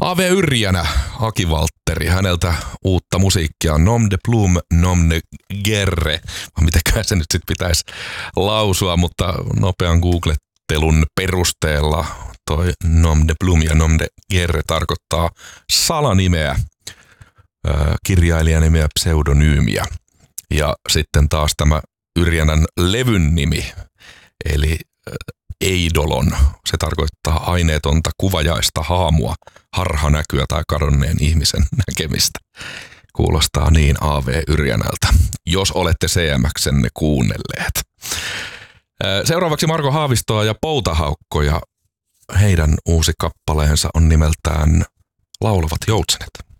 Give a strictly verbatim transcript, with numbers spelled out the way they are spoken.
A V Yrjänä, Aki Valtteri, häneltä uutta musiikkia, Nom de Plume, Nom de Guerre, mitäköhän se nyt sitten pitäisi lausua, mutta nopean googlettelun perusteella toi Nom de Plume ja Nom de Guerre tarkoittaa salanimeä, kirjailijanimeä, pseudonyymiä. Ja sitten taas tämä Yrjänän levyn nimi, eli Eidolon. Se tarkoittaa aineetonta kuvajaista haamua, harhanäkyä tai kadonneen ihmisen näkemistä. Kuulostaa niin A V Yrjänältä, jos olette C M X:nne kuunnelleet. Seuraavaksi Marko Haavistoa ja Poutahaukko, ja heidän uusi kappaleensa on nimeltään Laulavat joutsenet.